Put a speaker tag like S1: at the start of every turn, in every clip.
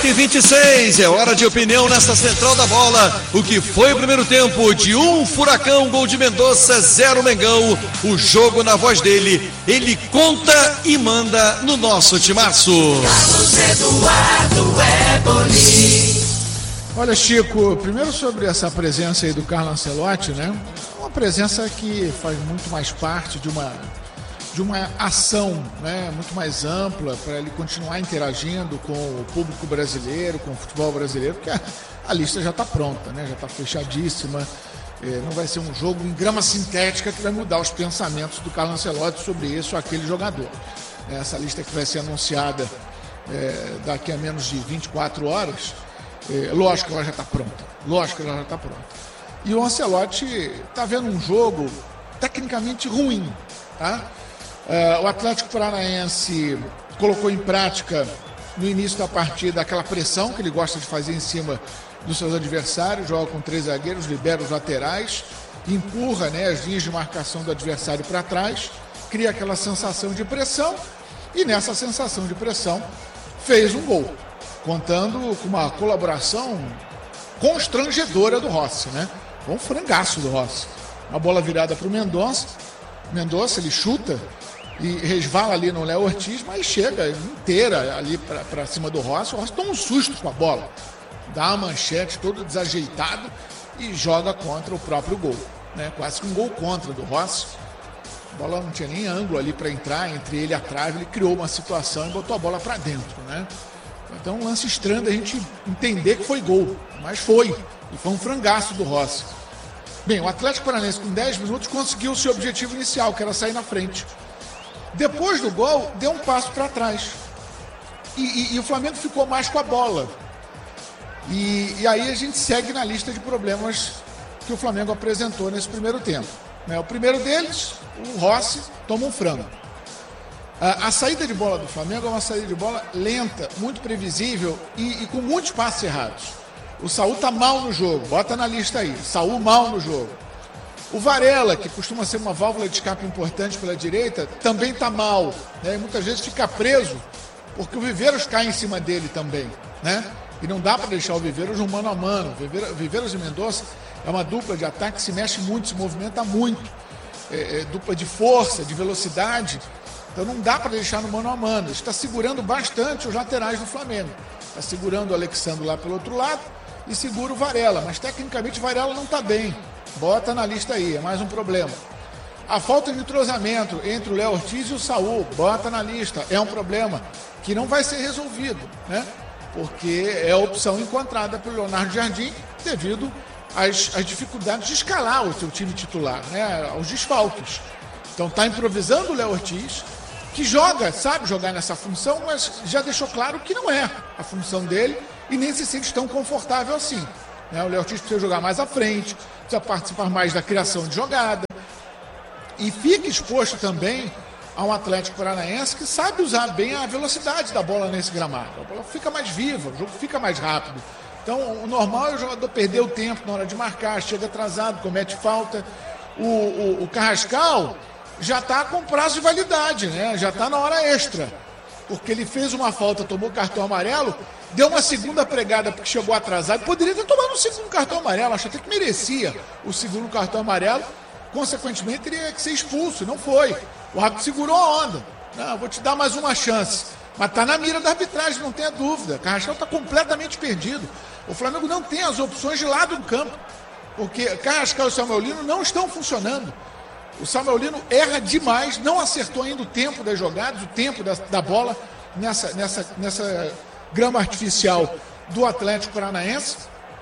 S1: 8h26, é hora de opinião nesta Central da Bola. O que foi o primeiro tempo de 1 Furacão, gol de Mendonça, 0 Mengão. O jogo na voz dele, ele conta e manda no nosso timaço.
S2: Carlos Eduardo Eboli.
S3: Olha, Chico, primeiro sobre essa presença aí do Carlo Ancelotti, né? Uma presença que faz muito mais parte de uma ação, né, muito mais ampla para ele continuar interagindo com o público brasileiro, com o futebol brasileiro, porque a lista já está pronta, né, já está fechadíssima. Não vai ser um jogo em grama sintética que vai mudar os pensamentos do Carlo Ancelotti sobre esse ou aquele jogador. Essa lista que vai ser anunciada daqui a menos de 24 horas, lógico que ela já está pronta. E o Ancelotti está vendo um jogo tecnicamente ruim, tá? O Atlético Paranaense colocou em prática no início da partida aquela pressão que ele gosta de fazer em cima dos seus adversários, joga com 3 zagueiros, libera os laterais, empurra, né, as linhas de marcação do adversário para trás, cria aquela sensação de pressão e nessa sensação de pressão fez um gol, contando com uma colaboração constrangedora do Rossi, né? Foi um frangaço do Rossi. Uma bola virada para o Mendonça, ele chuta e resvala ali no Léo Ortiz, mas chega inteira ali para cima do Rossi. O Rossi toma um susto com a bola, dá uma manchete todo desajeitado e joga contra o próprio gol, né? Quase que um gol contra do Rossi. A bola não tinha nem ângulo ali para entrar entre ele e a trave, ele criou uma situação e botou a bola para dentro, né? Então um lance estranho da gente entender que foi gol, mas foi, e foi um frangaço do Rossi. Bem, o Atlético Paranaense com 10 minutos conseguiu o seu objetivo inicial, que era sair na frente. Depois do gol, deu um passo para trás. E o Flamengo ficou mais com a bola. E aí a gente segue na lista de problemas que o Flamengo apresentou nesse primeiro tempo. O primeiro deles, o Rossi toma um frango. A saída de bola do Flamengo é uma saída de bola lenta, muito previsível e com muitos passos errados. O Saul tá mal no jogo, bota na lista aí. Saul mal no jogo. O Varela, que costuma ser uma válvula de escape importante pela direita, também tá mal, né? E muitas vezes fica preso, porque o Viveiros cai em cima dele também, né? E não dá para deixar o Viveiros um mano a mano. Viveiros e Mendonça é uma dupla de ataque que se mexe muito, se movimenta muito. Dupla de força, de velocidade. Então não dá para deixar no mano a mano. Está segurando bastante os laterais do Flamengo. Está segurando o Alexandre lá pelo outro lado e segura o Varela. Mas tecnicamente o Varela não está bem. Bota na lista aí, é mais um problema. A falta de entrosamento entre o Léo Ortiz e o Saul, bota na lista. É um problema que não vai ser resolvido, né? Porque é a opção encontrada pelo Leonardo Jardim devido às dificuldades de escalar o seu time titular, né? Aos desfalques. Então está improvisando o Léo Ortiz, que sabe jogar nessa função, mas já deixou claro que não é a função dele e nem se sente tão confortável assim. O Léo Ortiz precisa jogar mais à frente, precisa participar mais da criação de jogada e fica exposto também a um Atlético Paranaense que sabe usar bem a velocidade da bola nesse gramado. A bola fica mais viva, o jogo fica mais rápido. Então o normal é o jogador perder o tempo na hora de marcar, chega atrasado, comete falta. O Carrascal já está com prazo de validade, né? Já está na hora extra, porque ele fez uma falta, tomou cartão amarelo, deu uma segunda pregada porque chegou atrasado, poderia ter tomado um segundo cartão amarelo, acho até que merecia o segundo cartão amarelo, consequentemente teria que ser expulso, não foi. O árbitro segurou a onda, não, vou te dar mais uma chance, mas está na mira da arbitragem, não tenha dúvida. Carrascal está completamente perdido, o Flamengo não tem as opções de lado do campo, porque Carrascal e o Samuel Lino não estão funcionando. O Samuel Lino erra demais, não acertou ainda o tempo das jogadas, o tempo da bola nessa grama artificial do Atlético Paranaense.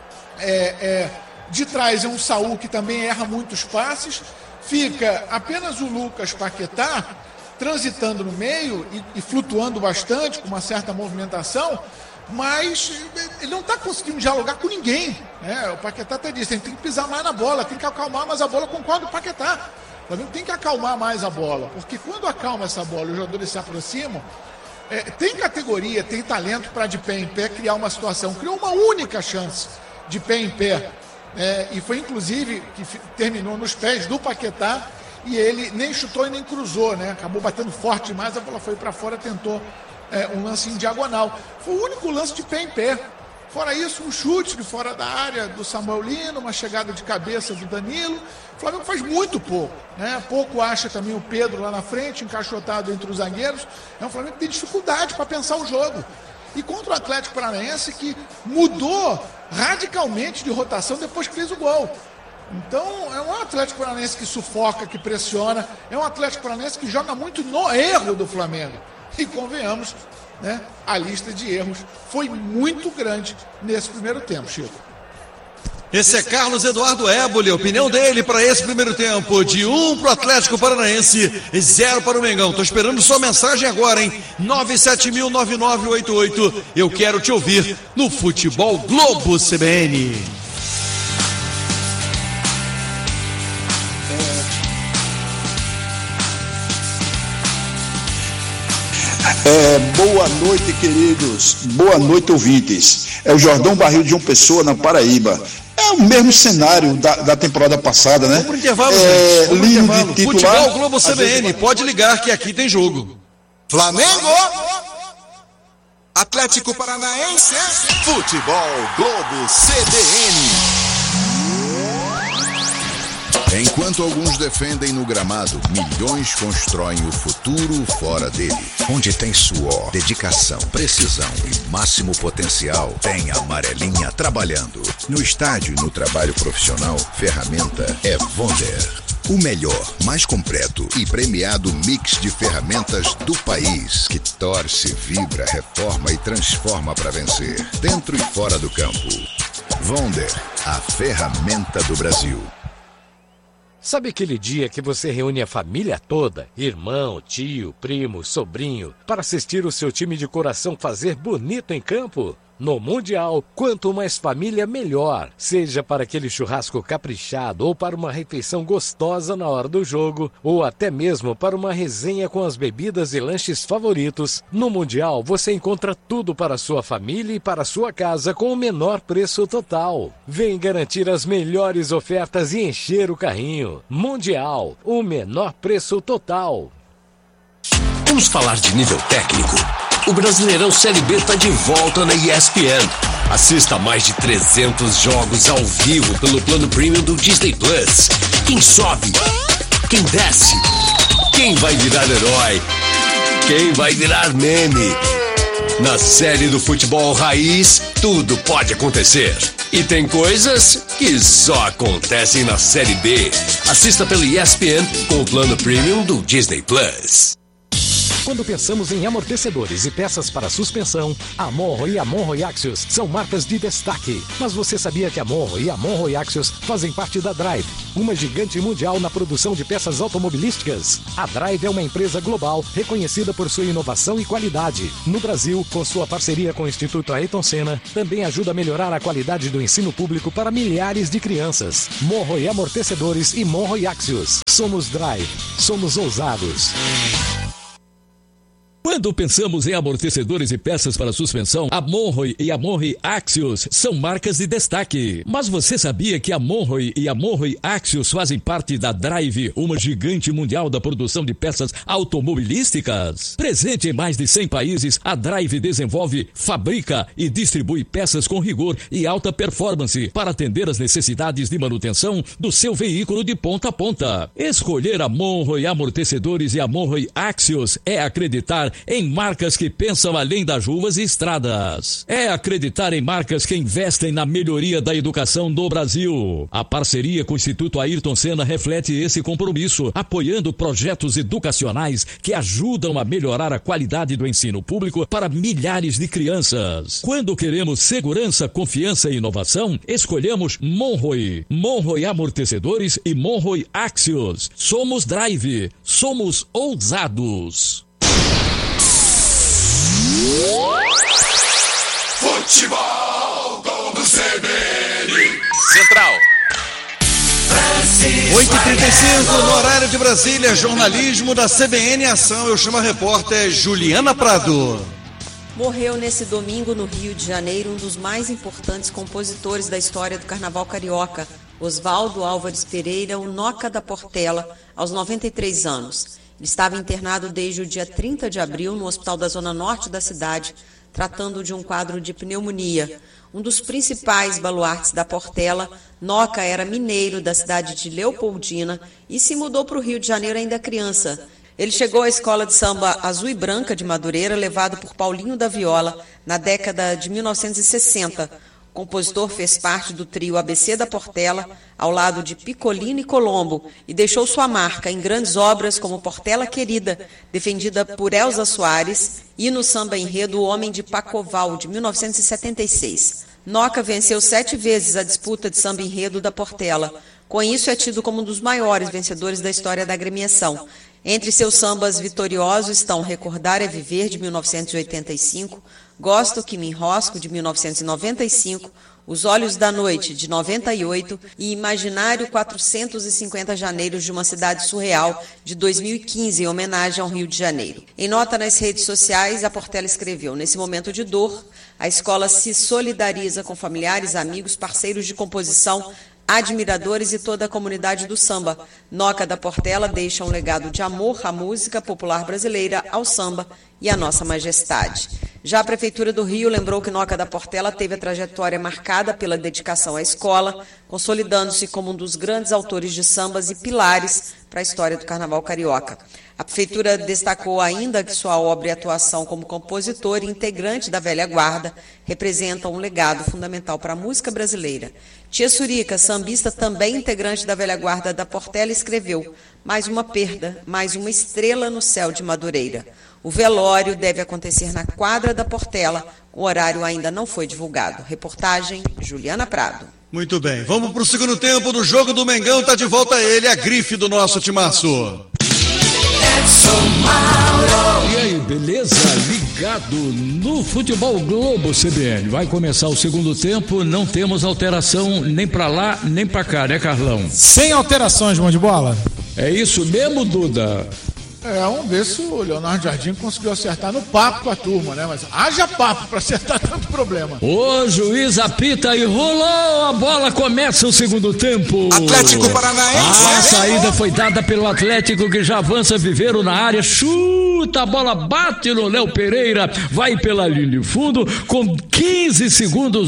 S3: De trás é um Saul que também erra muitos passes. Fica apenas o Lucas Paquetá transitando no meio e flutuando bastante, com uma certa movimentação, mas ele não está conseguindo dialogar com ninguém, né? O Paquetá até disse, tem que pisar mais na bola, tem que acalmar mais a bola, concordo com o Paquetá. O Flamengo tem que acalmar mais a bola, porque quando acalma essa bola e os jogadores se aproximam, tem categoria, tem talento para de pé em pé criar uma situação. Criou uma única chance de pé em pé, e foi inclusive que terminou nos pés do Paquetá, e ele nem chutou e nem cruzou, né? Acabou batendo forte demais, a bola foi para fora, tentou um lance em diagonal. Foi o único lance de pé em pé. Fora isso, um chute de fora da área do Samuel Lino, uma chegada de cabeça do Danilo. O Flamengo faz muito pouco, né? Pouco acha também o Pedro lá na frente, encaixotado entre os zagueiros. É um Flamengo que tem dificuldade para pensar o jogo. E contra o Atlético Paranaense, que mudou radicalmente de rotação depois que fez o gol. Então, é um Atlético Paranaense que sufoca, que pressiona. É um Atlético Paranaense que joga muito no erro do Flamengo. E convenhamos, né? A lista de erros foi muito grande nesse primeiro tempo, Chico.
S1: Esse é Carlos Eduardo Éboli, a opinião dele para esse primeiro tempo, de 1 para o Atlético Paranaense e 0 para o Mengão. Tô esperando sua mensagem agora, hein? 970009988. Eu quero te ouvir no Futebol Globo CBN.
S4: Boa noite, queridos. Boa noite, ouvintes. É o Jordão Barril de João Pessoa, na Paraíba. É o mesmo cenário da temporada passada, né?
S1: Vamos pro intervalo, gente. Vamos pro intervalo.
S4: Titular,
S1: Futebol Globo CBN, pode ligar que aqui tem jogo.
S5: Flamengo, Atlético Paranaense, Futebol Globo CBN. Enquanto alguns defendem no gramado, milhões constroem o futuro fora dele. Onde tem suor, dedicação, precisão e máximo potencial, tem a amarelinha trabalhando. No estádio e no trabalho profissional, ferramenta é Wonder. O melhor, mais completo e premiado mix de ferramentas do país, que torce, vibra, reforma e transforma para vencer, dentro e fora do campo. Wonder, a ferramenta do Brasil.
S6: Sabe aquele dia que você reúne a família toda, irmão, tio, primo, sobrinho, para assistir o seu time de coração fazer bonito em campo? No Mundial, quanto mais família, melhor. Seja para aquele churrasco caprichado ou para uma refeição gostosa na hora do jogo, ou até mesmo para uma resenha com as bebidas e lanches favoritos. No Mundial, você encontra tudo para sua família e para sua casa com o menor preço total. Vem garantir as melhores ofertas e encher o carrinho. Mundial, o menor preço total.
S7: Vamos falar de nível técnico. O Brasileirão Série B está de volta na ESPN. Assista a mais de 300 jogos ao vivo pelo plano premium do Disney Plus. Quem sobe? Quem desce? Quem vai virar herói? Quem vai virar meme? Na série do futebol raiz, tudo pode acontecer. E tem coisas que só acontecem na Série B. Assista pelo ESPN com o plano premium do Disney Plus.
S6: Quando pensamos em amortecedores e peças para suspensão, a Monro e a Monro Axios são marcas de destaque. Mas você sabia que a Monro e a Monro Axios fazem parte da Drive, uma gigante mundial na produção de peças automobilísticas? A Drive é uma empresa global reconhecida por sua inovação e qualidade. No Brasil, com sua parceria com o Instituto Ayrton Senna, também ajuda a melhorar a qualidade do ensino público para milhares de crianças. Monro e Amortecedores e Monro Axios. Somos Drive. Somos ousados.
S8: Quando pensamos em amortecedores e peças para suspensão, a Monroe e a Monroe Axios são marcas de destaque. Mas você sabia que a Monroe e a Monroe Axios fazem parte da Drive, uma gigante mundial da produção de peças automobilísticas? Presente em mais de 100 países, a Drive desenvolve, fabrica e distribui peças com rigor e alta performance para atender as necessidades de manutenção do seu veículo de ponta a ponta. Escolher a Monroe Amortecedores e a Monroe Axios é acreditar em marcas que pensam além das ruas e estradas. É acreditar em marcas que investem na melhoria da educação do Brasil. A parceria com o Instituto Ayrton Senna reflete esse compromisso, apoiando projetos educacionais que ajudam a melhorar a qualidade do ensino público para milhares de crianças. Quando queremos segurança, confiança e inovação, escolhemos Monroe. Monroe Amortecedores e Monroe Axios. Somos Drive. Somos ousados.
S5: Futebol Globo CBN.
S7: Central.
S1: 8h35 no horário de Brasília, jornalismo da CBN Ação. Eu chamo a repórter Juliana Prado.
S9: Morreu nesse domingo no Rio de Janeiro um dos mais importantes compositores da história do Carnaval Carioca, Oswaldo Álvares Pereira, o Noca da Portela, aos 93 anos. Ele estava internado desde o dia 30 de abril no hospital da zona norte da cidade, tratando de um quadro de pneumonia. Um dos principais baluartes da Portela, Noca era mineiro da cidade de Leopoldina e se mudou para o Rio de Janeiro ainda criança. Ele chegou à escola de samba Azul e Branca de Madureira, levado por Paulinho da Viola, na década de 1960. O compositor fez parte do trio ABC da Portela, ao lado de Piccolino e Colombo, e deixou sua marca em grandes obras como Portela Querida, defendida por Elza Soares, e no samba enredo O Homem de Pacoval, de 1976. Noca venceu 7 vezes a disputa de samba enredo da Portela. Com isso, é tido como um dos maiores vencedores da história da agremiação. Entre seus sambas vitoriosos estão Recordar é Viver, de 1985, Gosto que me enrosco, de 1995, Os Olhos da Noite, de 98 e Imaginário 450 Janeiros de uma Cidade Surreal, de 2015, em homenagem ao Rio de Janeiro. Em nota nas redes sociais, a Portela escreveu: nesse momento de dor, a escola se solidariza com familiares, amigos, parceiros de composição, admiradores e toda a comunidade do samba. Noca da Portela deixa um legado de amor à música popular brasileira, ao samba e à nossa majestade. Já a Prefeitura do Rio lembrou que Noca da Portela teve a trajetória marcada pela dedicação à escola, consolidando-se como um dos grandes autores de sambas e pilares para a história do Carnaval carioca. A Prefeitura destacou ainda que sua obra e atuação como compositor e integrante da velha guarda representam um legado fundamental para a música brasileira. Tia Surica, sambista também integrante da velha guarda da Portela, escreveu: mais uma perda, mais uma estrela no céu de Madureira. O velório deve acontecer na quadra da Portela. O horário ainda não foi divulgado. Reportagem Juliana Prado.
S1: Muito bem, vamos para o segundo tempo do jogo do Mengão. Tá de volta ele, a grife do nosso timaço.
S2: Edson Mauro.
S8: E aí, beleza? Ligado no Futebol Globo CBN. Vai começar o segundo tempo, não temos alteração nem pra lá, nem pra cá, né, Carlão?
S10: Sem alterações, mão de bola.
S8: É isso mesmo, Duda?
S3: Vamos ver se o Leonardo Jardim conseguiu acertar no papo com a turma, né? Mas haja papo para acertar tanto problema.
S8: O juiz apita e rolou a bola, começa o segundo tempo.
S11: Atlético Paranaense.
S8: A saída foi dada pelo Atlético, que já avança. Viveiro na área, chuta, a bola bate no Léo Pereira, vai pela linha de fundo, com 15 segundos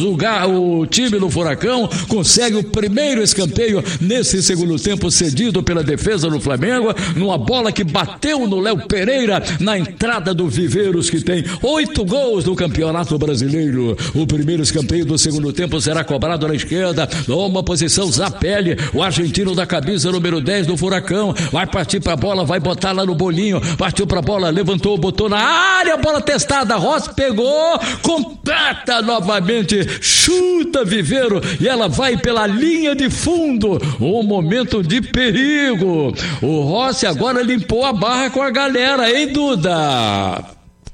S8: o time do Furacão consegue o primeiro escanteio nesse segundo tempo, cedido pela defesa do Flamengo, numa bola que bateu no Léo Pereira, na entrada do Viveiros, que tem 8 gols no Campeonato Brasileiro. O primeiro escanteio do segundo tempo será cobrado na esquerda, numa posição Zapelli, o argentino da camisa número 10 do Furacão, vai partir pra bola, vai botar lá no bolinho, partiu pra bola, levantou, botou na área, bola testada, Rossi pegou, completa novamente, chuta Viveiro, e ela vai pela linha de fundo, um momento de perigo. O Rossi agora limpou a barra com a galera, hein, Duda?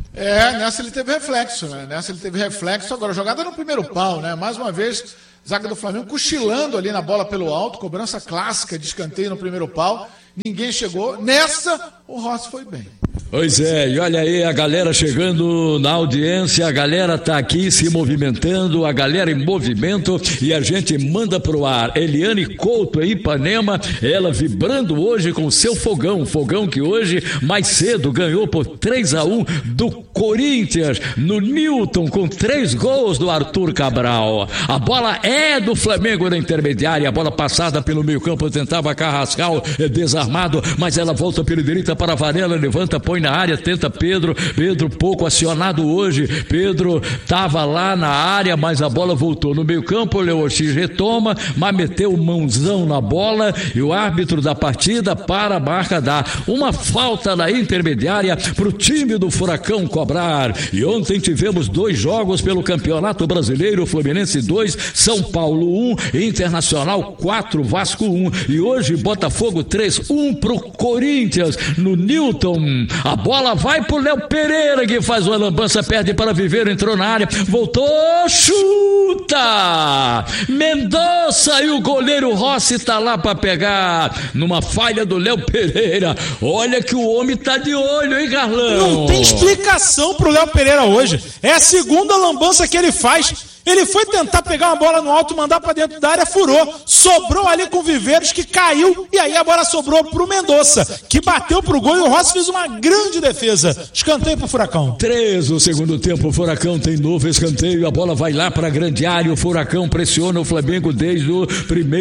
S3: Nessa ele teve reflexo, né? Agora, jogada no primeiro pau, né? Mais uma vez, zaga do Flamengo cochilando ali na bola pelo alto, cobrança clássica de escanteio no primeiro pau. Ninguém chegou. Nessa, o Rossi foi bem.
S8: Pois é, e olha aí a galera chegando na audiência, a galera tá aqui se movimentando, a galera em movimento, e a gente manda pro ar. Eliane Couto, em Ipanema, ela vibrando hoje com o seu fogão que hoje, mais cedo, ganhou por 3-1 do Corinthians, no Newton, com 3 gols do Arthur Cabral. A bola é do Flamengo na intermediária, a bola passada pelo meio campo, tentava Carrascal, desarmado, mas ela volta pela direita para Varela, levanta, põe na área, tenta Pedro pouco acionado hoje, Pedro tava lá na área, mas a bola voltou no meio campo, o Leoxi retoma, mas meteu mãozão na bola, e o árbitro da partida para a marca dar uma falta na intermediária pro time do Furacão cobrar. E ontem tivemos 2 jogos pelo Campeonato Brasileiro, Fluminense 2, São Paulo 1, Internacional 4, Vasco 1, e hoje Botafogo 3-1 pro Corinthians no Newton. A bola vai pro Léo Pereira, que faz uma lambança, perde para Viveiro, entrou na área, voltou, chuta! Mendonça, e o goleiro Rossi tá lá para pegar, numa falha do Léo Pereira. Olha que o homem tá de olho, hein, Carlão?
S10: Não tem explicação pro Léo Pereira hoje. É a segunda lambança que ele faz Ele foi tentar pegar uma bola no alto, mandar pra dentro da área, furou. Sobrou ali com o Viveiros, que caiu, e aí a bola sobrou pro Mendonça, que bateu pro gol, e o Rossi fez uma grande defesa. Escanteio pro Furacão.
S8: 3 no segundo tempo, o Furacão tem novo escanteio, a bola vai lá pra grande área, o Furacão pressiona o Flamengo desde o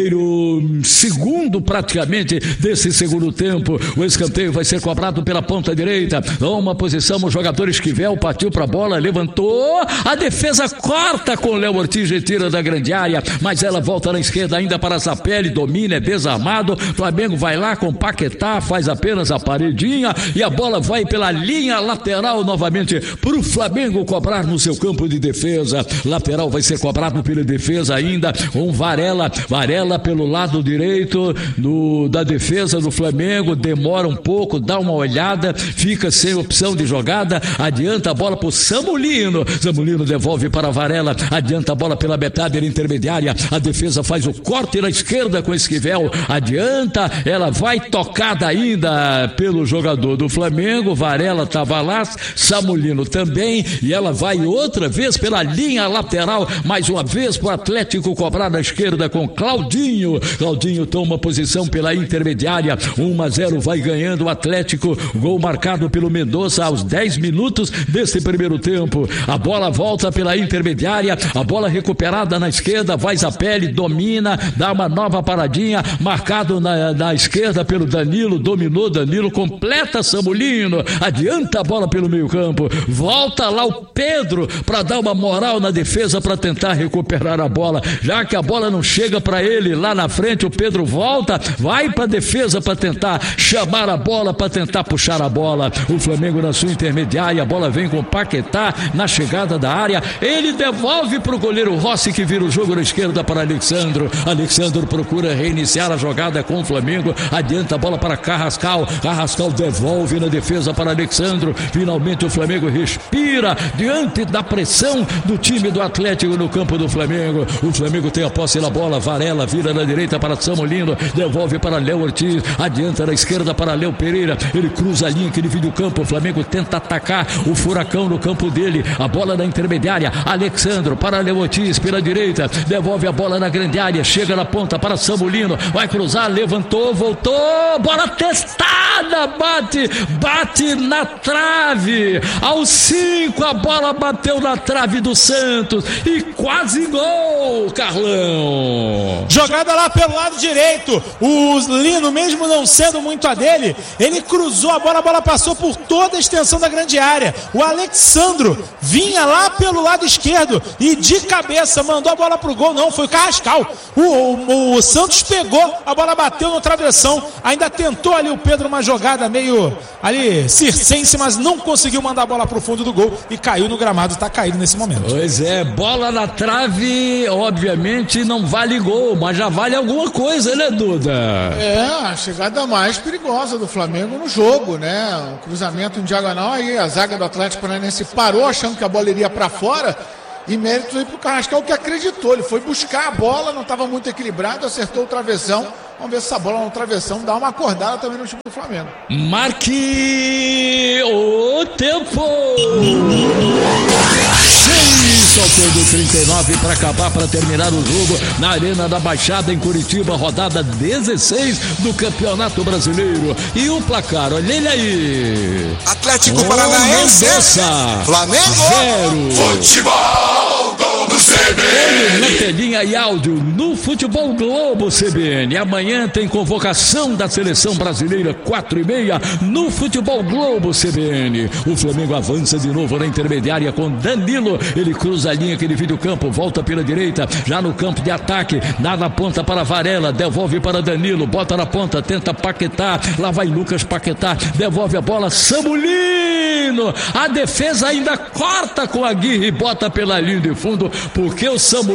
S8: segundo praticamente desse segundo tempo. O escanteio vai ser cobrado pela ponta direita. Uma posição, o jogador Esquivel partiu pra bola, levantou, a defesa corta com o Léo Ortiz e tira da grande área, mas ela volta na esquerda ainda para Zapelli, domina, é desarmado. Flamengo vai lá com Paquetá, faz apenas a paredinha e a bola vai pela linha lateral novamente pro Flamengo cobrar no seu campo de defesa. Lateral vai ser cobrado pela defesa ainda, um Varela pelo lado direito da defesa do Flamengo, demora um pouco, dá uma olhada, fica sem opção de jogada, adianta a bola pro Samulino devolve para Varela, adianta a bola pela metade intermediária, a defesa faz o corte na esquerda com Esquivel, adianta, ela vai tocada ainda pelo jogador do Flamengo, Varela estava lá, Samulino também, e ela vai outra vez pela linha lateral, mais uma vez para o Atlético cobrar na esquerda com Claudinho toma posição pela intermediária, 1-0 vai ganhando o Atlético, gol marcado pelo Mendonça aos 10 minutos desse primeiro tempo, a bola volta pela intermediária, a bola recuperada na esquerda, vai Zapelli, domina, dá uma nova paradinha, marcado na esquerda pelo Danilo, dominou Danilo, completa Samulino, adianta a bola pelo meio campo, volta lá o Pedro para dar uma moral na defesa para tentar recuperar a bola, já que a bola não chega para ele lá na frente, o Pedro volta, vai para defesa para tentar chamar a bola, para tentar puxar a bola, o Flamengo na sua intermediária, a bola vem com Paquetá na chegada da área, ele devolve pro goleiro Rossi que vira o jogo na esquerda para Alexandro procura reiniciar a jogada com o Flamengo, adianta a bola para Carrascal devolve na defesa para Alexandro, finalmente o Flamengo respira diante da pressão do time do Atlético no campo do Flamengo, o Flamengo tem a posse da bola, Varela vira na direita para Samulino, devolve para Léo Ortiz, adianta na esquerda para Léo Pereira, ele cruza a linha que divide o campo, o Flamengo tenta atacar o Furacão no campo dele, a bola na intermediária, Alexandro para Léo Ortiz pela direita, devolve a bola na grande área, chega na ponta para Samulino, vai cruzar, levantou, voltou, bola testada, bate na trave, aos 5 a bola bateu na trave do Santos e quase gol, Carlão.
S10: Jogada lá pelo lado direito, o Lino, mesmo não sendo muito a dele, ele cruzou a bola passou por toda a extensão da grande área, o Alexandro vinha lá pelo lado esquerdo e de cabeça mandou a bola pro gol, não, foi o Carrascal, o Santos pegou, a bola bateu no travessão, ainda tentou ali o Pedro uma jogada meio ali circense, mas não conseguiu mandar a bola pro fundo do gol e caiu no gramado, tá caído nesse momento.
S8: Pois é, bola na trave, obviamente não vale gol, mas já vale alguma coisa, né, Duda?
S3: É, a chegada mais perigosa do Flamengo no jogo, né? O cruzamento em diagonal, aí a zaga do Atlético Paranaense parou achando que a bola iria para fora e mérito aí pro Carrascal que acreditou, ele foi buscar a bola, não estava muito equilibrado, acertou o travessão. Vamos ver se essa bola no travessão dá uma acordada também no time do Flamengo.
S8: Marque o tempo! 6, faltando 39 para acabar, para terminar o jogo na Arena da Baixada em Curitiba, rodada 16 do Campeonato Brasileiro. E o placar, olha ele aí.
S11: Atlético Paranaense, Flamengo
S8: 0. Futebol Globo CBN. Na telinha e áudio no Futebol Globo CBN. Amanhã tem convocação da Seleção Brasileira 4h30 no Futebol Globo CBN. O Flamengo avança de novo na intermediária com Danilo. Ele cruza a linha que divide o campo, volta pela direita, já no campo de ataque, dá na ponta para Varela, devolve para Danilo, bota na ponta, tenta Paquetá, lá vai Lucas Paquetá, devolve a bola, Samulino, a defesa ainda corta com a Aguirre e bota pela linha de fundo, porque o Samulino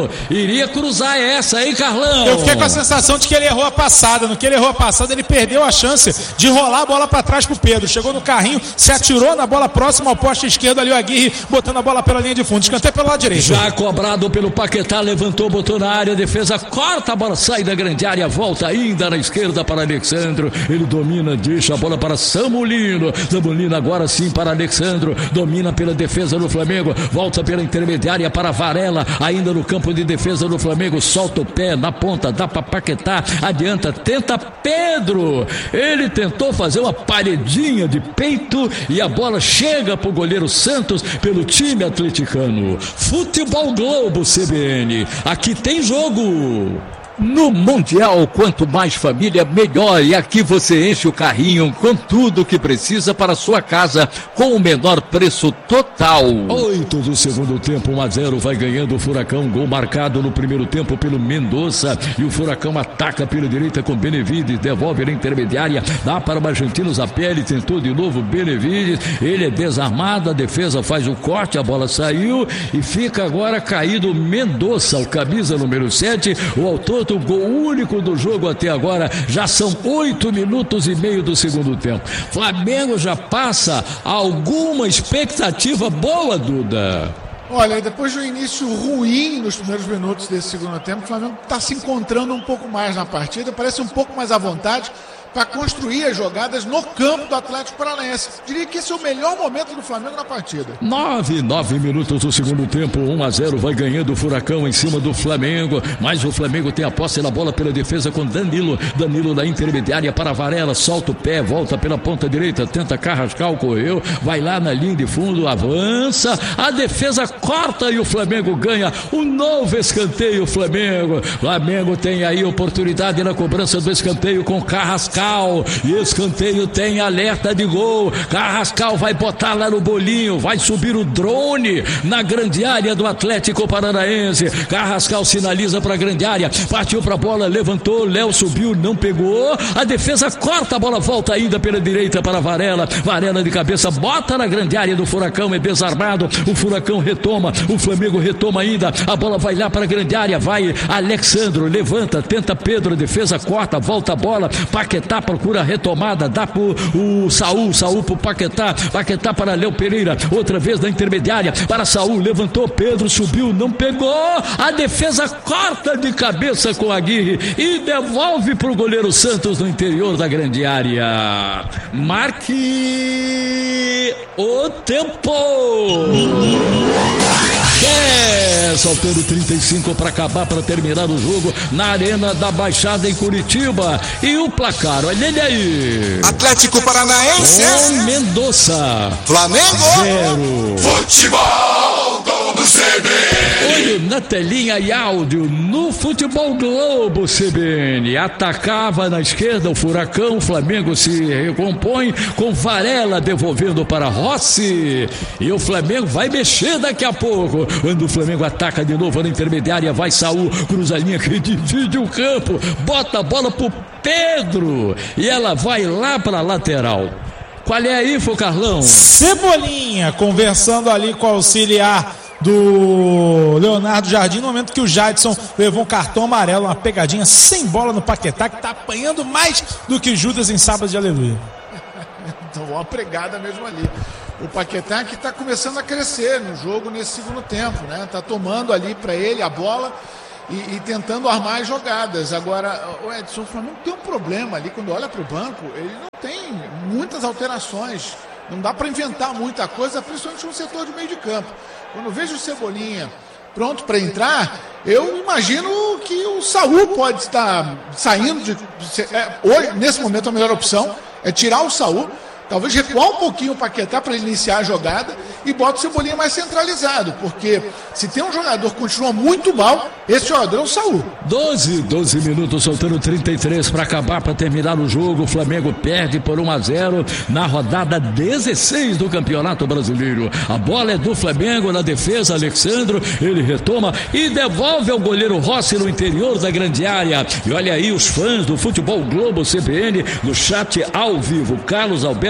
S8: Pedro iria cruzar essa, hein, Carlão?
S10: Eu fiquei com a sensação de que ele errou a passada. No que ele errou a passada, ele perdeu a chance de rolar a bola para trás pro Pedro. Chegou no carrinho, se atirou na bola próxima ao poste esquerdo ali, o Aguirre botando a bola pela linha de fundo. Escanteio pelo lado direito.
S8: Já cobrado pelo Paquetá, levantou, botou na área, defesa corta, a bola sai da grande área, volta ainda na esquerda para Alexandro. Ele domina, deixa a bola para Samulino. Samulino agora sim para Alexandro. Domina pela defesa do Flamengo, volta pela intermediária para Varela, ainda no campo de defesa do Flamengo, solta o pé na ponta, dá para Paquetá, adianta, tenta Pedro. Ele tentou fazer uma paredinha de peito e a bola chega pro goleiro Santos pelo time atleticano. Futebol Globo CBN, aqui tem jogo.
S6: No Mundial, quanto mais família, melhor. E aqui você enche o carrinho com tudo que precisa para a sua casa, com o menor preço total.
S8: 8 do segundo tempo, 1-0, vai ganhando o Furacão. Gol marcado no primeiro tempo pelo Mendonça. E o Furacão ataca pela direita com Benevides, devolve na intermediária, dá para o Argentino Zapelli, tentou de novo Benevides. Ele é desarmado, a defesa faz o corte, a bola saiu e fica agora caído Mendonça, o camisa número 7, o autor do gol único do jogo até agora. Já são 8 minutos e meio do segundo tempo. Flamengo já passa alguma expectativa boa, Duda?
S3: Olha, depois de um início ruim nos primeiros minutos desse segundo tempo, o Flamengo está se encontrando um pouco mais na partida, parece um pouco mais à vontade para construir as jogadas no campo do Atlético Paranaense. Diria que esse é o melhor momento do Flamengo na partida.
S8: 9 minutos do segundo tempo, 1-0, vai ganhando o Furacão em cima do Flamengo, mas o Flamengo tem a posse da bola pela defesa com Danilo na intermediária para Varela, solta o pé, volta pela ponta direita, tenta Carrascal, correu, vai lá na linha de fundo, avança, a defesa corta e o Flamengo ganha um novo escanteio. Flamengo tem aí oportunidade na cobrança do escanteio com Carrascal, e escanteio tem alerta de gol. Carrascal vai botar lá no bolinho, vai subir o drone na grande área do Atlético Paranaense. Carrascal sinaliza para a grande área, partiu para a bola, levantou, Léo subiu, não pegou, a defesa corta, a bola volta ainda pela direita para Varela de cabeça, bota na grande área do Furacão, é desarmado, o Furacão retoma, o Flamengo retoma ainda, a bola vai lá para a grande área, vai Alexandro, levanta, tenta Pedro, a defesa corta, volta a bola, Paquetá procura a retomada, dá pro o Saul pro Paquetá para Léo Pereira, outra vez na intermediária, para Saul, levantou, Pedro subiu, não pegou, a defesa corta de cabeça com Aguirre e devolve pro goleiro Santos no interior da grande área. Marque o tempo. Faltando 35 para acabar, para terminar o jogo na Arena da Baixada em Curitiba. E o placar, olha ele aí.
S11: Atlético Paranaense
S8: com Mendonça,
S11: Flamengo
S8: 0.
S11: Futebol Globo CBN.
S8: Olho na telinha e áudio no Futebol Globo CBN. Atacava na esquerda o Furacão, o Flamengo se recompõe com Varela devolvendo para Rossi. E o Flamengo vai mexer daqui a pouco. Quando o Flamengo ataca de novo na intermediária, vai Saul, cruza a linha que divide o campo, bota a bola pro Pedro e ela vai lá para a lateral. Qual é a info, Carlão?
S10: Cebolinha conversando ali com o auxiliar do Leonardo Jardim, no momento que o Jadson levou um cartão amarelo, uma pegadinha sem bola no Paquetá, que tá apanhando mais do que Judas em sábado de aleluia.
S3: Então, uma pregada mesmo ali. O Paquetá que está começando a crescer no jogo nesse segundo tempo, né? Tá tomando ali para ele a bola e tentando armar as jogadas. Agora, o Edson, o Flamengo tem um problema ali, quando olha para o banco, ele não tem muitas alterações, não dá para inventar muita coisa, principalmente no setor de meio de campo. Quando eu vejo o Cebolinha pronto para entrar, eu imagino que o Saul pode estar saindo hoje, nesse momento a melhor opção é tirar o Saul, talvez recuar um pouquinho o Paquetá para iniciar a jogada e bota o Cebolinha mais centralizado, porque se tem um jogador que continua muito mal, esse jogador é o Saul.
S8: 12 minutos, soltando 33 para acabar, para terminar o jogo. O Flamengo perde por 1-0 na rodada 16 do Campeonato Brasileiro. A bola é do Flamengo na defesa, Alexandro, ele retoma e devolve ao goleiro Rossi no interior da grande área. E olha aí os fãs do Futebol Globo CBN no chat ao vivo. Carlos Alberto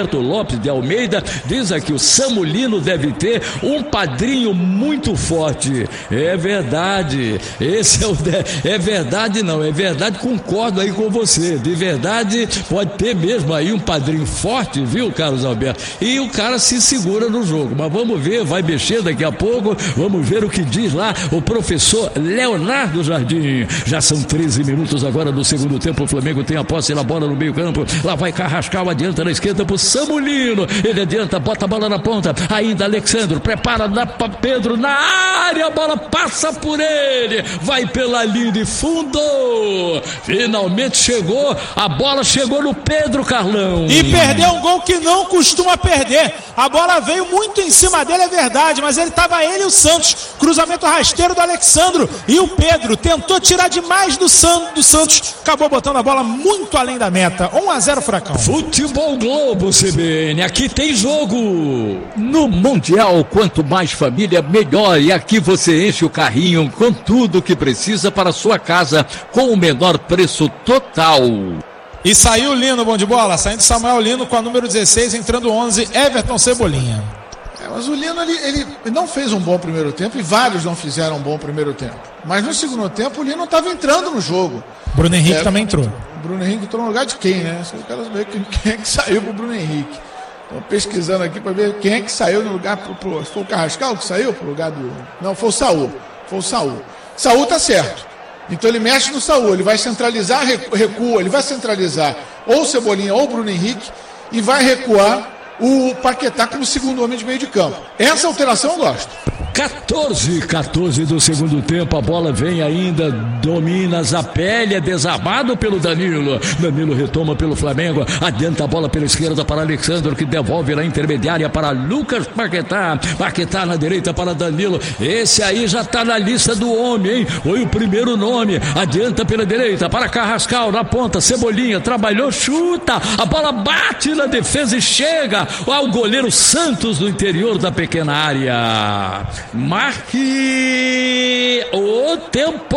S8: Roberto Lopes de Almeida diz aqui: o Samulino deve ter um padrinho muito forte. É verdade. Esse é verdade, não. É verdade, concordo aí com você. De verdade, pode ter mesmo aí um padrinho forte, viu, Carlos Alberto? E o cara se segura no jogo. Mas vamos ver, vai mexer daqui a pouco. Vamos ver o que diz lá o professor Leonardo Jardim. Já são 13 minutos agora do segundo tempo. O Flamengo tem a posse na bola no meio campo. Lá vai Carrascal, adianta na esquerda pro Samulino. Ele adianta, bota a bola na ponta. Ainda Alexandro, prepara pra Pedro na área. A bola passa por ele. Vai pela linha de fundo. Finalmente chegou. A bola chegou no Pedro, Carlão.
S10: E perdeu um gol que não costuma perder. A bola veio muito em cima dele, é verdade, mas ele e o Santos. Cruzamento rasteiro do Alexandro. E o Pedro tentou tirar demais do Santos. Acabou botando a bola muito além da meta. 1-0 Furacão.
S8: Futebol Globo, CBN. Aqui tem jogo.
S6: No Mundial, quanto mais família, melhor. E aqui você enche o carrinho com tudo que precisa para a sua casa, com o menor preço total.
S10: E saiu o Lino, bom de bola. Saindo Samuel Lino com a número 16, entrando 11, Everton Cebolinha.
S3: Mas o Lino, ele não fez um bom primeiro tempo, e vários não fizeram um bom primeiro tempo. Mas no segundo tempo, o Lino estava entrando no jogo.
S10: Bruno Henrique também entrou.
S3: O Bruno Henrique entrou no lugar de quem, né? Eu quero saber quem é que saiu pro Bruno Henrique. Estou pesquisando aqui para ver quem é que saiu no lugar foi o Carrascal que saiu pro lugar do... Não, foi o Saul. Saul tá certo. Então ele mexe no Saul, ele vai centralizar, recua, ele vai centralizar ou o Cebolinha ou o Bruno Henrique e vai recuar o Paquetá como segundo homem de meio de campo. Essa alteração eu gosto.
S8: 14 do segundo tempo, a bola vem ainda, domina Zapelli, é desarmado pelo Danilo retoma pelo Flamengo, adianta a bola pela esquerda para Alexandre, que devolve na intermediária para Lucas Paquetá na direita para Danilo, esse aí já está na lista do homem, hein? Foi o primeiro nome, adianta pela direita para Carrascal, na ponta, Cebolinha, trabalhou, chuta, a bola bate na defesa e chega ao goleiro Santos no interior da pequena área. Marque o tempo.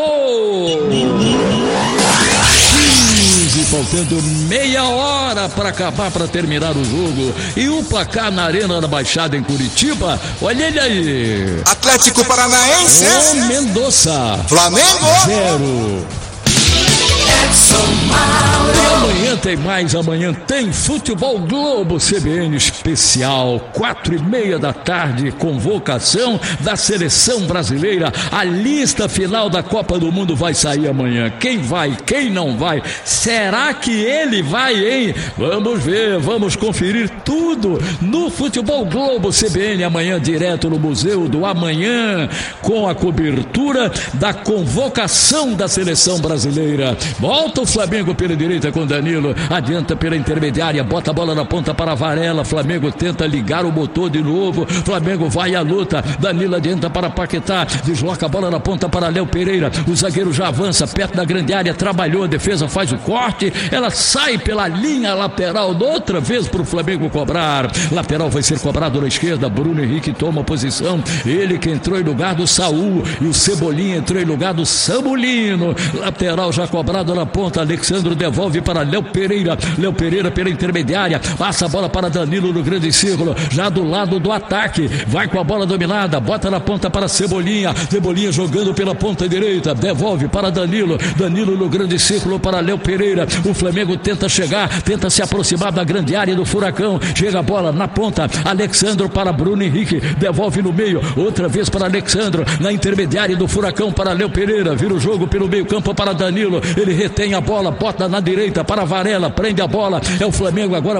S8: 15, faltando meia hora para acabar, para terminar o jogo. E o placar na Arena da Baixada em Curitiba, olha ele aí.
S11: Atlético Paranaense.
S8: Mendonça.
S11: Flamengo
S8: 0. E amanhã tem Futebol Globo CBN especial, 4:30 da tarde, convocação da seleção brasileira. A lista final da Copa do Mundo vai sair amanhã. Quem vai, quem não vai? Será que ele vai, hein? Vamos ver, vamos conferir tudo no Futebol Globo CBN amanhã, direto no Museu do Amanhã, com a cobertura da convocação da seleção brasileira. Volta o Flamengo pela direita com Danilo, adianta pela intermediária, bota a bola na ponta para Varela, Flamengo tenta ligar o motor de novo, Flamengo vai à luta, Danilo adianta para Paquetá, desloca a bola na ponta para Léo Pereira, o zagueiro já avança perto da grande área, trabalhou, a defesa faz o corte, ela sai pela linha lateral, outra vez para o Flamengo cobrar, lateral vai ser cobrado na esquerda, Bruno Henrique toma posição, ele que entrou em lugar do Saul, e o Cebolinha entrou em lugar do Samulino, lateral já cobrado na ponta, Alexandre devolve para Léo Pereira pela intermediária, passa a bola para Danilo no grande círculo, já do lado do ataque, vai com a bola dominada, bota na ponta para Cebolinha jogando pela ponta direita, devolve para Danilo no grande círculo para Léo Pereira, o Flamengo tenta chegar, tenta se aproximar da grande área do Furacão, chega a bola na ponta, Alexandre para Bruno Henrique, devolve no meio, outra vez para Alexandre, na intermediária do Furacão para Léo Pereira, vira o jogo pelo meio campo para Danilo, ele retém a bola, bota na direita para Varela, prende a bola, é o Flamengo agora